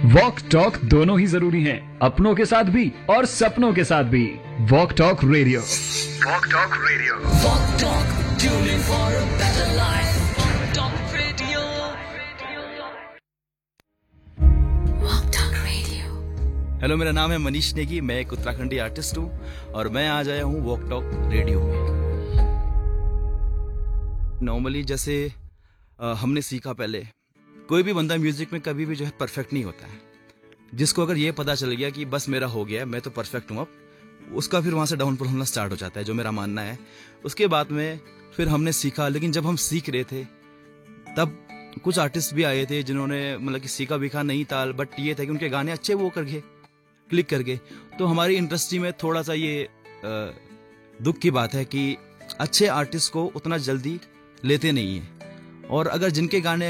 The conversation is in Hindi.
वॉक टॉक दोनों ही जरूरी हैं, अपनों के साथ भी और सपनों के साथ भी। Walk talk radio. Walk talk radio. Walk Talk, tune in for a better life. Walk Talk Radio. Walk Talk Radio. Hello, मेरा नाम है मनीष नेगी। मैं एक उत्तराखंडी आर्टिस्ट हूँ और मैं आज आया हूँ वॉक टॉक रेडियो में। नॉर्मली जैसे हमने सीखा, पहले कोई भी बंदा म्यूजिक में कभी भी जो है परफेक्ट नहीं होता है। जिसको अगर ये पता चल गया कि बस मेरा हो गया, मैं तो परफेक्ट हूँ, अब उसका फिर वहाँ से डाउनफॉल होना स्टार्ट हो जाता है, जो मेरा मानना है। उसके बाद में फिर हमने सीखा, लेकिन जब हम सीख रहे थे तब कुछ आर्टिस्ट भी आए थे जिन्होंने मतलब कि सीखा बीखा नहीं था, बट ये था कि उनके गाने अच्छे वो कर गए, क्लिक कर गए। तो हमारी इंडस्ट्री में थोड़ा सा ये दुख की बात है कि अच्छे आर्टिस्ट को उतना जल्दी लेते नहीं है, और अगर जिनके गाने